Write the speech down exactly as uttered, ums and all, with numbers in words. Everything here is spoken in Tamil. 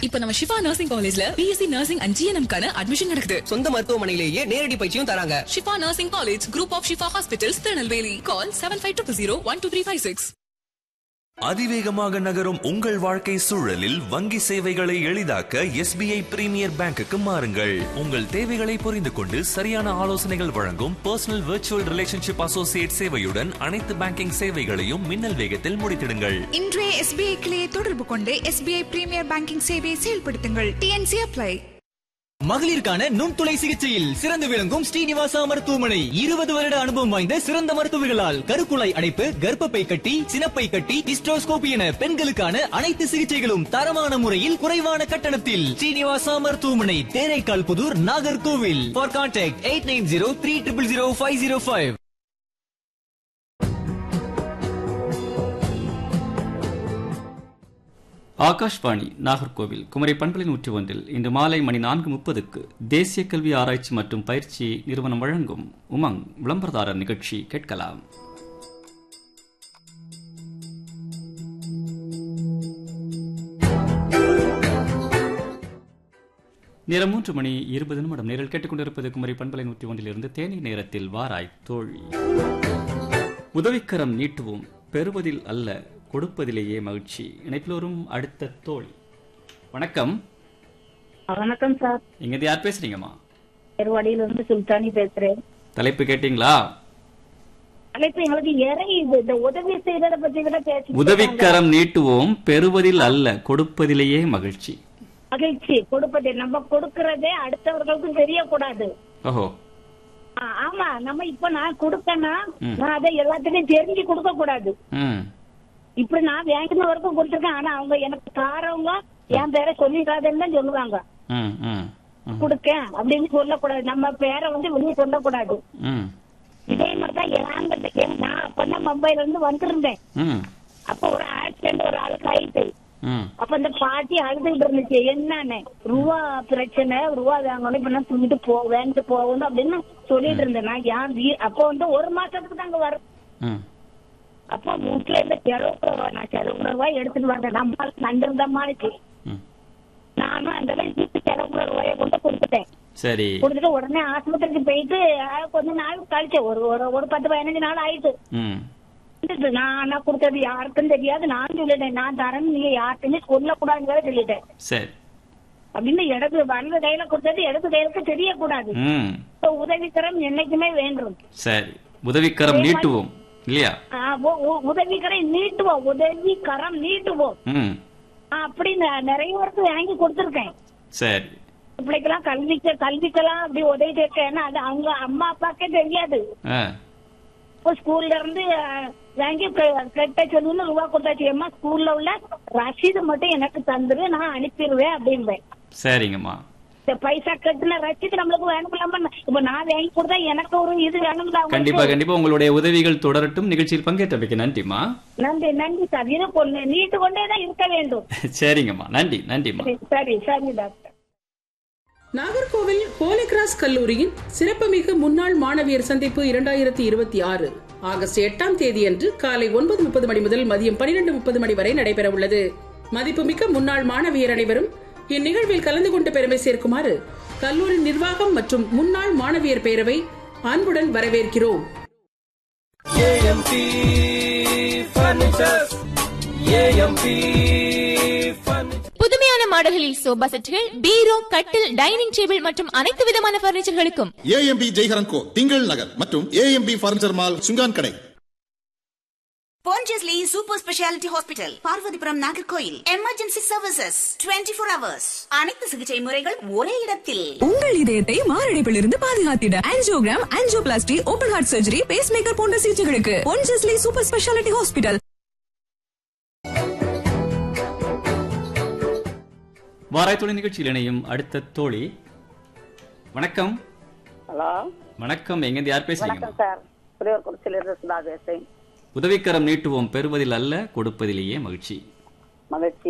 இப்ப நம்ம ஷிஃபா நர்சிங் காலேஜ்ல பிஎஸ்சி நர்சிங் அண்ட் ஜிஎன்எம் கான அட்மிஷன் நடக்குது. சொந்த மருத்துவமனையிலேயே நேரடி பயிற்சியும் தராங்க. Shifa nursing college, group of Shifa hospitals, Tirunelveli. Call seven five two zero one two three five six. அதிவேகமாக நகரும் உங்கள் வாழ்க்கை சூழலில் வங்கி சேவைகளை எளிதாக்க எஸ்பிஐ பிரீமியர் பேங்குக்கு மாறுங்கள். உங்கள் தேவைகளை புரிந்து கொண்டு சரியான ஆலோசனைகள் வழங்கும் பர்சனல் விர்ச்சுவல் ரிலேஷன்ஷிப் அசோசியேட் சேவையுடன் அனைத்து பேங்கிங் சேவைகளையும் மின்னல் வேகத்தில் முடித்திடுங்கள். இன்றைய எஸ்பிஐ கிளையை தொடர்பு கொண்டு எஸ்பிஐ பிரீமியர் பேங்கிங் சேவையை செயல்படுத்துங்கள். DNC apply. மகளிருக்கான நுண்துளை சிகிச்சையில் சிறந்து விளங்கும் ஸ்ரீனிவாசா மருத்துவமனை இருபது வருட அனுபவம் வாய்ந்த சிறந்த மருத்துவர்களால் கருக்குழாய் அடைப்பு, கர்ப்பப்பை கட்டி, சினப்பை கட்டி, ஹிஸ்டோஸ்கோபி என பெண்களுக்கான அனைத்து சிகிச்சைகளும் தரமான முறையில் குறைவான கட்டணத்தில். ஸ்ரீனிவாசா மருத்துவமனை, Theraikkal Pudur, Nagercoil. For contact eight nine zero three triple zero five zero five. Akashvani Nagercoil Kumari பண்பலை நூற்றி ஒன்றில் இன்று மாலை மணி நான்கு முப்பதுக்கு தேசிய கல்வி ஆராய்ச்சி மற்றும் பயிற்சி நிறுவனம் வழங்கும் உமங் விளம்பரதாரர் நிகழ்ச்சி கேட்கலாம். நேரம் மூன்று மணி இருபது நிமிடம். நேரில் கேட்டுக்கொண்டிருப்பது குமரி பண்பலை நூற்றி ஒன்றிலிருந்து தேனி நேரத்தில் வாராய் தோழி. உதவிக்கரம் நீட்டுவோம், பெறுவதில் அல்ல கொடுப்பதிலேயே மகிழ்ச்சி. இணைப்பிலோரும் அடுத்த தோழி. வணக்கம். வணக்கம் சார். இங்க யார் பேசுறீங்கம்மா? பெருவாடியில இருந்து சுல்தானி பேசுறேன். தலைப்பு கேட்டீங்களா? தலைப்பு எங்களுக்கு இறை இந்த உதவி செய்யறத பத்தி கூட பேசி. உதவிக்கரம் நீட்டுவோம், பெறுவதில் அல்ல கொடுப்பதிலேயே மகிழ்ச்சி. மகிழ்ச்சி கொடுப்பது, நம்ம கொடுக்கறதே அடுத்தவர்களுக்கும் தெரியக்கூடாது. ஓஹோ. ஆமா, நம்ம இப்ப நான் கொடுக்கனா நான் அதை எல்லாத்துக்கும் தெரிஞ்சு கொடுக்க கூடாது. இப்படி நான் வேங்கின வரைக்கும் கொடுத்துருக்கேன். ஆனா அவங்க எனக்கு காரவங்க என் பேரை சொல்லிக்காதுன்னு தான் சொல்லுவாங்க. கொடுக்கேன் அப்படின்னு சொல்லக்கூடாது. நம்ம பேரை வந்து வெளியே சொல்லக்கூடாது. இதே மாதிரிதான் ஏங்கிட்ட நான் அப்பதான் மும்பைல இருந்து வந்துருந்தேன். அப்ப ஒரு ஆக்சிடென்ட் ஒரு ஆளுக்கு ஆயிட்டு. அப்ப அந்த பாட்டி அழுதுகிட்டு இருந்துச்சு. என்னன்னு ரூபா பிரச்சனை, ரூபா வாங்கணும், இப்ப நான் தூங்கிட்டு போ வேண்டிட்டு போகணும் அப்படின்னு சொல்லிட்டு இருந்தேன். நான் ஏன் அப்ப வந்து ஒரு மாசத்துக்கு தாங்க வரும். அப்ப வீட்டுல இந்த செலவு நான் செலவு ரூபாய் எடுத்துட்டு வந்தேன். நம்ம நண்டிருந்தமானுச்சு. நானும் அந்த செலவு ரூபாயை கொண்டு கொடுத்துட்டேன். சரி. கொடுத்துட்டு உடனே ஆஸ்பத்திரிக்கு போயிட்டு கொஞ்ச நாள் கழிச்சேன். ஒரு ஒரு பத்து பதினஞ்சு நாள் ஆயிட்டு. நான் கொடுத்தது யாருக்கும் தெரியாது. நான் சொல்லிட்டேன், நான் தரேன், நீங்க யாருக்குமே சொல்லக்கூடாதுன்னு சொல்லிட்டேன். சரி. அப்படின்னு இடது வலது கையில கொடுத்தது இடது கையிலுக்கு தெரியக்கூடாது. உதவிக்கரம் என்னைக்குமே வேண்டும். சரி, உதவிக்கரம் நீட்டுவோம் இல்லையா? உதவிக்கரம் நீட்டுவோம், உதவி கரம் நீட்டுவோம். அப்படி நிறைய பேருக்கு வாங்கி கொடுத்துருக்கேன். சரி. பிள்ளைக்கெல்லாம் கல்விக்க கல்விக்கெல்லாம் அப்படி உதவி சேர்க்க அது அவங்க அம்மா அப்பாக்கே தெரியாது. இப்போ ஸ்கூல்ல இருந்து வாங்கி கட்ட சொல்லி ரூபா கொடுத்தாச்சு. அம்மா ஸ்கூல்ல உள்ள ரசீது மட்டும் எனக்கு தந்துரு, நான் அனுப்பிடுவேன் அப்படின்பேன். சரிங்கம்மா. பைசா கட்டின ரசீது நம்மளுக்கு வேணும்லாம. இப்ப நான் வாங்கி கொடுத்தா எனக்கு ஒரு இது வேணும்ல. கண்டிப்பா கண்டிப்பா உங்களுடைய உதவிகள் தொடரட்டும். நிகழ்ச்சியில் பங்கேற்றமைக்கு நன்றிமா. நன்றி நன்றி சார். இது கொண்டு நீட்டு கொண்டேதான் இருக்க வேண்டும். சரிங்கம்மா, நன்றி நன்றிமா. சரி சரி டாக்டர். நாகர்கோவில் ஹோலி கிராஸ் கல்லூரியின் சிறப்புமிகு முன்னாள் மாணவியர் சந்திப்பு இரண்டாயிரத்தி இருபத்தி ஆறு ஆகஸ்ட் எட்டாம் தேதி அன்று காலை ஒன்பது முப்பது மணி முதல் மதியம் பனிரெண்டு முப்பது மணி வரை நடைபெற உள்ளது. மதிப்புமிக்க முன்னாள் மாணவியர் அனைவரும் இந்நிகழ்வில் கலந்து கொண்டு பெருமை சேர்க்குமாறு கல்லூரி நிர்வாகம் மற்றும் முன்னாள் மாணவியர் பேரவை அன்புடன் வரவேற்கிறோம். புதுமையான மாடல்களில் சோபா செட்டுகள், பீரோ, கட்டில், டைனிங் டேபிள் மற்றும் அனைத்து விதமான பர்னிச்சர்களுக்கும் ஏஎம்பி ஜெய்ஹரன்கோ திங்கள் நகர் மற்றும் ஏஎம்பி பர்னிச்சர் மால் சுங்கான் கடை. Pondicherry Super Speciality Hospital, Parvathipuram, Nagercoil. Emergency services twenty four hours. அனைத்து சிகிச்சை முறைகள் ஒரே இடத்தில். உங்கள் இதயத்தை மாரடைப்பில் இருந்து பாதுகாத்திட angiogram, angioplasty, open heart surgery, base maker போன்ற சிகிச்சைகளுக்கு Pondicherry Super Speciality Hospital. வாராய்த்துறை நிகழ்ச்சியில் இணையும் அடுத்த தோழி. வணக்கம். ஹலோ. வணக்கம். எங்க யார் பேசுறீங்க? சார், புலியூர்குறிச்சியிலிருந்து சுதா பேசுறேன். உதவிக்கரம் நீட்டுவோம், பெறுவதில் அல்ல கொடுப்பதிலேயே மகிழ்ச்சி. மகிழ்ச்சி.